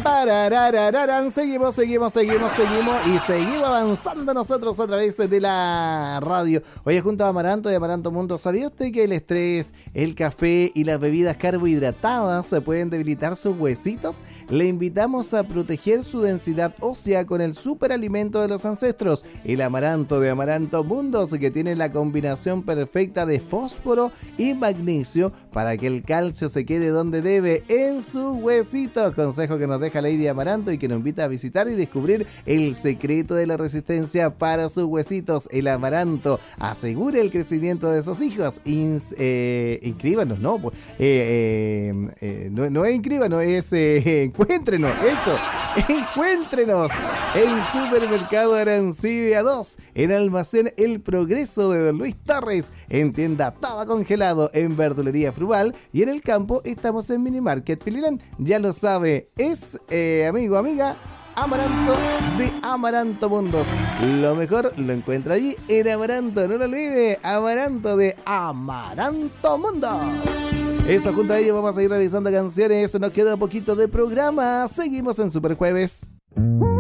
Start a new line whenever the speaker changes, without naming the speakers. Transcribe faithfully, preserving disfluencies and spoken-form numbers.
Parararararán. Seguimos, seguimos, seguimos, seguimos y seguimos avanzando nosotros a través de la radio. Oye, junto a Amaranto y Amaranto Mundo, ¿sabía usted que el estrés, el café y las bebidas carbohidratadas se pueden debilitar sus huesitos? Le invitamos a proteger su densidad ósea con el superalimento de los ancestros, el Amaranto de Amaranto Mundos, que tiene la combinación perfecta de fósforo y magnesio para que el calcio se quede donde debe, en sus huesitos. Consejo que nos deja Lady Amaranto y que nos invita a visitar y descubrir el secreto de la resistencia para sus huesitos. El Amaranto asegura el crecimiento de sus hijos. Ins, eh, inscríbanos, no, pues, eh, eh, eh, no, no es inscríbanos, es eh, encuéntrenos, eso, encuéntrenos en Supermercado Arancibia dos, en Almacén El Progreso de Don Luis Torres, en Tienda Todo Congelado, en Verdulería Frugal y en el campo estamos en Minimarket Pililán. Ya lo sabe, es eh, amigo, amiga, Amaranto de Amaranto Mundos. Lo mejor lo encuentra allí en Amaranto, no lo olvide, Amaranto de Amaranto Mundos. Eso, junto a ello vamos a ir revisando canciones, nos queda un poquito de programa, seguimos en Super Jueves.